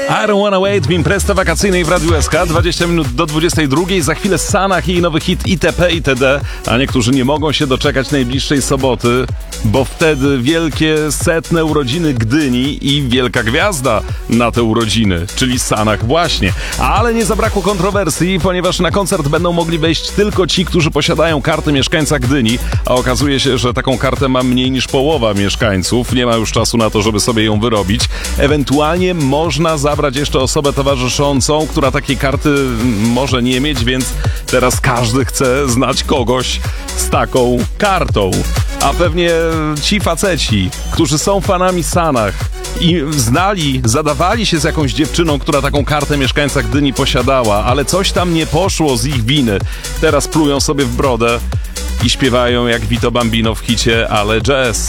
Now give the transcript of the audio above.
I don't wanna wait w imprezie wakacyjnej w Radiu SK. 20 minut do 22. Za chwilę Sanach i jej nowy hit itp. itd. A niektórzy nie mogą się doczekać najbliższej soboty, bo wtedy wielkie 100. urodziny Gdyni i wielka gwiazda na te urodziny, czyli Sanach właśnie. Ale nie zabrakło kontrowersji, ponieważ na koncert będą mogli wejść tylko ci, którzy posiadają kartę mieszkańca Gdyni, a okazuje się, że taką kartę ma mniej niż połowa mieszkańców. Nie ma już czasu na to, żeby sobie ją wyrobić. Ewentualnie można zabrać jeszcze osobę towarzyszącą, która takiej karty może nie mieć, więc teraz każdy chce znać kogoś z taką kartą. A pewnie ci faceci, którzy są fanami Sanach i zadawali się z jakąś dziewczyną, która taką kartę mieszkańca Gdyni posiadała, ale coś tam nie poszło z ich winy, teraz plują sobie w brodę i śpiewają jak Vito Bambino w hicie Ale Jazz.